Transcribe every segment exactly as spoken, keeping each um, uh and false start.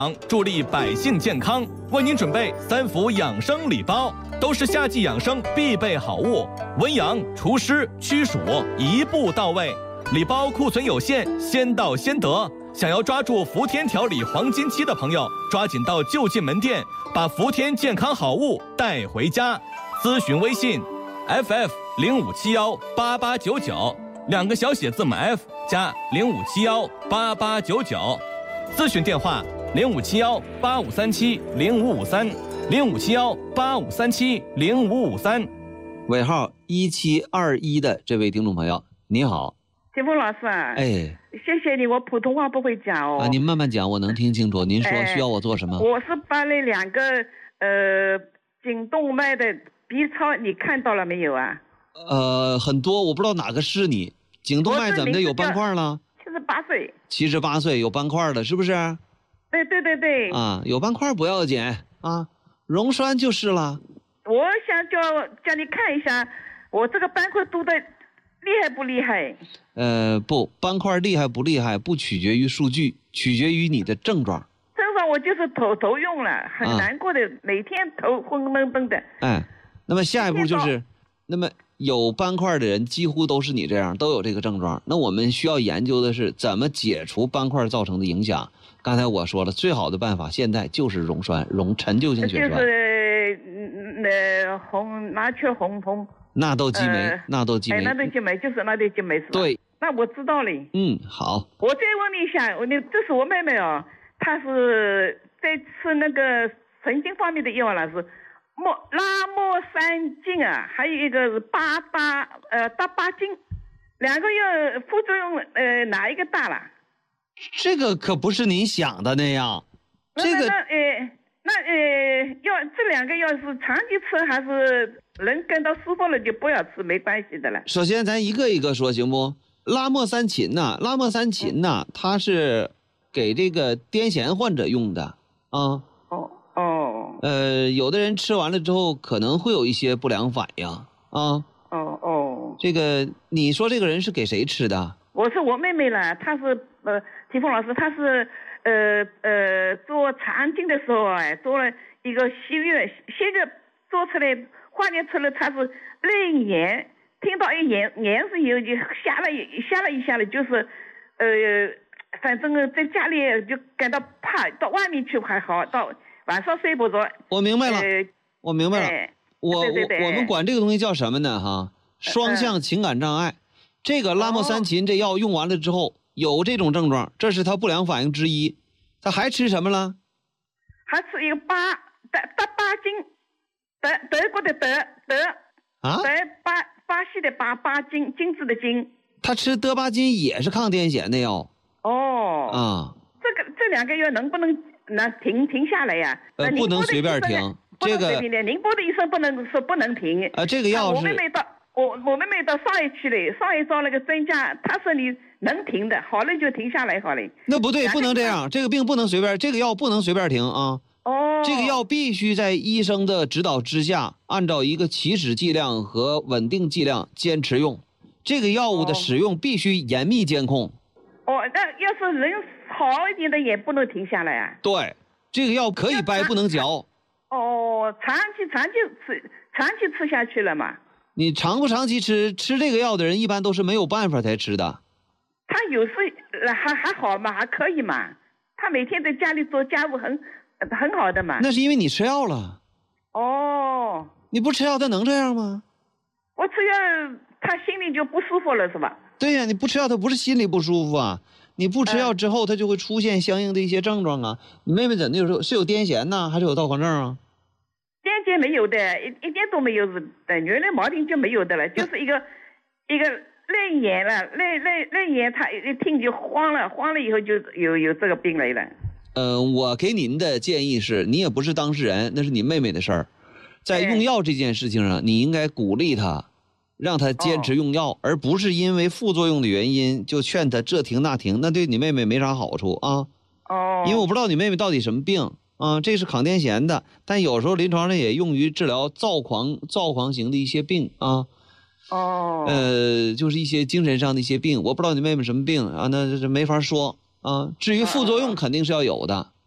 助力百姓健康，为您准备三伏养生礼包，都是夏季养生必备好物，温阳除湿驱暑一步到位。礼包库存有限，先到先得。想要抓住伏天调理黄金期的朋友，抓紧到就近门店，把伏天健康好物带回家。咨询微信 F F 零五七幺八八九九，两个小写字母 F 加零五七幺八八九九。咨询电话零五七幺八五三七零五五三，零五七幺八五三七零五五三。 尾号一七二一的这位听众朋友，你好。 金峰老师啊， 哎， 谢谢你，我普通话不会讲哦。 啊，您慢慢讲，我能听清楚。您说需要我做什么？ 我是把那两个呃颈动脉的 B 超，你看到了没有啊？ 呃，很多，我不知道哪个是你。颈动脉怎么的有斑块了？ 七十八岁。 七十八岁有斑块了，是不是？ 对对对对。 啊，有斑块不要紧啊，溶栓就是了。 我想叫叫你看一下，我这个斑块多的厉害不厉害？ 呃，不，斑块厉害不厉害不取决于数据，取决于你的症状。 症状我就是头头用了，很难过的，啊、每天头昏昏瞪的。 哎，那么下一步就是，那么有斑块的人几乎都是你这样，都有这个症状。那我们需要研究的是怎么解除斑块造成的影响。刚才我说了，最好的办法现在就是溶栓，溶陈旧性血栓。 就是呃红麻雀红红。 纳豆激酶、呃，纳豆激酶， 哎，纳豆激酶就是纳豆激酶是吧？ 对， 那我知道了。 嗯，好。 我再问你一下，我那这是我妹妹哦，她是在吃那个神经方面的药了，是莫拉莫山金啊，还有一个是巴巴呃达巴金，两个药副作用呃哪一个大了？ 这个可不是您想的那样， 那这个那呃那呃药这两个药是长期吃还是？人感到舒服了就不要吃，没关系的了。 首先咱一个一个说行不？拉莫三嗪呐、啊，拉莫三嗪呐、啊，它是给这个癫痫患者用的啊。 哦哦。 呃，有的人吃完了之后可能会有一些不良反应啊。哦哦。 这个你说这个人是给谁吃的？ 我是我妹妹了，她是呃，提凤老师，她是呃呃做肠镜的时候哎，做了一个息肉，息肉做出来。化验出来他是内炎，听到一炎炎是以后就吓了一吓了一下了，就是呃反正在家里就感到怕，到外面去还好，到晚上睡不着。 我明白了，呃、我明白了，哎、我对对对我我们管这个东西叫什么呢？哈，双向情感障碍。呃、这个拉莫三嗪这药用完了之后、哦、有这种症状，这是他不良反应之一。他还吃什么了？ 还吃一个巴达达巴金。德德国的德德啊， 德巴巴西的巴巴金金子的金， 他吃德巴金也是抗癫痫的药。 哦， 啊， 这个这两个药能不能那停停下来呀、啊？ 呃，不能随便停。这个宁波的医生不能说不能停。 啊，这个药是。 我妹妹到我我妹妹到上一去了，上一招那个专家，他说你能停的，好了就停下来好了。 那不对，不能这样，这个病不能随便，这个药不能随便停啊。 哦， 这个药必须在医生的指导之下，按照一个起始剂量和稳定剂量坚持用。这个药物的使用必须严密监控。 哦，那要是人好一点的也不能停下来啊？ 对，这个药可以掰不能嚼。 哦，长期长期吃，长期吃下去了嘛？ 你长不长期吃？吃这个药的人一般都是没有办法才吃的。 他有时还还好嘛，还可以嘛。他每天在家里做家务很。很好的嘛， 那是因为你吃药了。 哦， 你不吃药他能这样吗？ 我吃药他心里就不舒服了是吧？ 对呀、啊，你不吃药他不是心里不舒服啊，你不吃药之后他就会出现相应的一些症状啊。嗯、你妹妹怎的有时候是有癫痫呢，还是有躁狂症啊？ 癫痫没有的，一一点都没有的，原来毛病就没有的了，就是一个一个内炎了，内内内炎他一听就慌了，慌了以后就有有这个病来了。 呃，我给您的建议是，你也不是当事人，那是你妹妹的事儿。在用药这件事情上，你应该鼓励她，让她坚持用药，哦、而不是因为副作用的原因就劝她这停那停，那对你妹妹没啥好处啊。 哦。 因为我不知道你妹妹到底什么病啊，这是抗癫痫的，但有时候临床上也用于治疗躁狂、躁狂型的一些病啊。 哦。 呃，就是一些精神上的一些病，我不知道你妹妹什么病啊，那这没法说。啊，至于副作用肯定是要有的啊。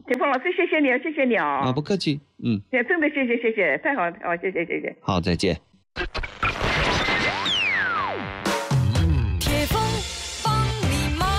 铁峰老师，谢谢你，谢谢你啊！ 啊，不客气，嗯， 真的谢谢谢谢，太好了，哦，谢谢谢谢。 好，再见。 铁峰帮你忙。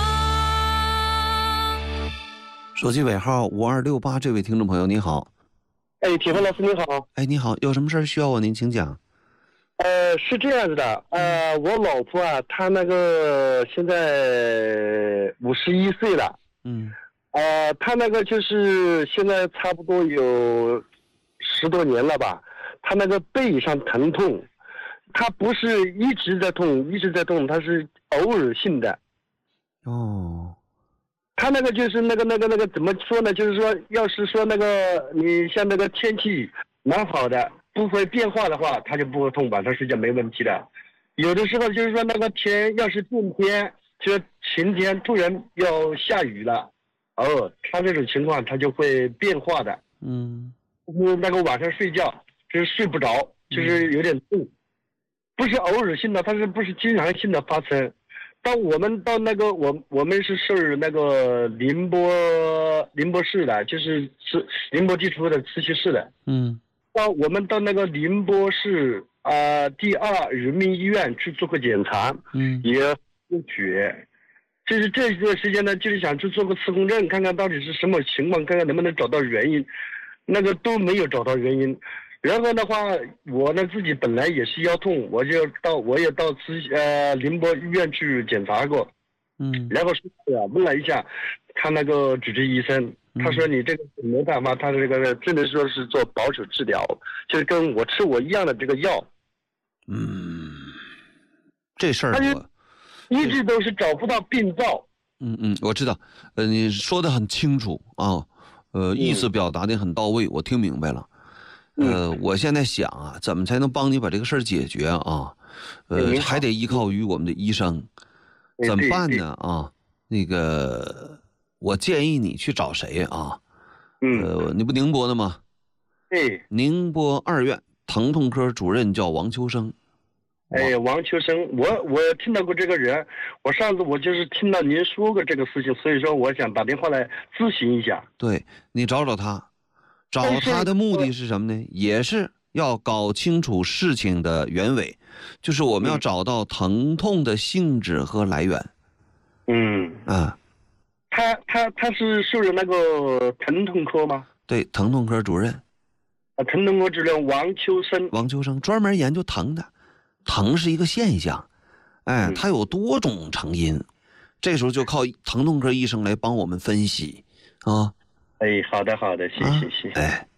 手机尾号五二六八，这位听众朋友你好。 哎，铁峰老师你好。 哎，你好，有什么事需要我您请讲。 呃，是这样子的，呃，我老婆啊，她那个现在五十一岁了， 嗯， 呃，她那个就是现在差不多有十多年了吧，她那个背上疼痛，她不是一直在痛，一直在痛，她是偶尔性的。 哦， 她那个就是那个那个那个怎么说呢？就是说，要是说那个你像那个天气蛮好的。不会变化的话，他就不会痛，晚上睡觉没问题的。有的时候就是说那个天要是变天，就是晴天突然要下雨了，哦，他这种情况他就会变化的。 嗯， 那个晚上睡觉就是睡不着，就是有点痛，不是偶尔性的，它是不是经常性的发生。当我们到那个我我们是受那个宁波宁波市的，就是是宁波地处的磁溪市的。 嗯。 到我们到那个宁波市啊、呃、第二人民医院去做个检查， 嗯， 也不血，就是这段时间呢，就是想去做个磁共振，看看到底是什么情况，看看能不能找到原因，那个都没有找到原因。然后的话，我呢自己本来也是腰痛，我就到我也到磁呃宁波医院去检查过， 嗯， 然后是问了一下，他那个主治医生。他说你这个没办法，他这个只能说是做保守治疗，就是跟我吃我一样的这个药。 嗯，这事儿我一直都是找不到病灶。 嗯嗯，我知道，呃，你说的很清楚啊，呃，意思表达的很到位，我听明白了。呃， 嗯、 我现在想啊，怎么才能帮你把这个事儿解决啊？呃，还得依靠于我们的医生，怎么办呢？啊，那个。我建议你去找谁啊？ 嗯， 呃，你不宁波的吗？ 对， 宁波二院疼痛科主任叫王秋生。 哎，王秋生，我我听到过这个人，我上次我就是听到您说过这个事情，所以说我想打电话来咨询一下。 对，你找找他，找他的目的是什么呢？也是要搞清楚事情的原委，就是我们要找到疼痛的性质和来源。 嗯啊。 他他他是受人那个疼痛科吗？ 对，疼痛科主任。 啊，疼痛科主任王秋生。 王秋生专门研究疼的，疼是一个现象，哎， 嗯、 它有多种成因，这时候就靠疼痛科医生来帮我们分析啊。 哎，好的好的，谢谢、啊、谢谢。 哎。